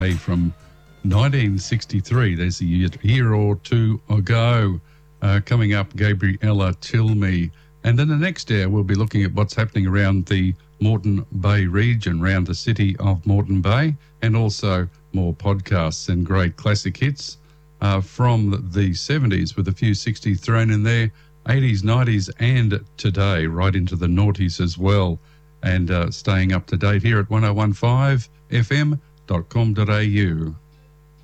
from 1963. There's a year or two ago. Coming up, Gabriella Tilmy. And in the next hour, we'll be looking at what's happening around the Moreton Bay region, around the city of Moreton Bay, and also more podcasts and great classic hits from the 70s with a few 60s thrown in there, 80s, 90s and today, right into the noughties as well. And staying up to date here at 1015fm.com.au.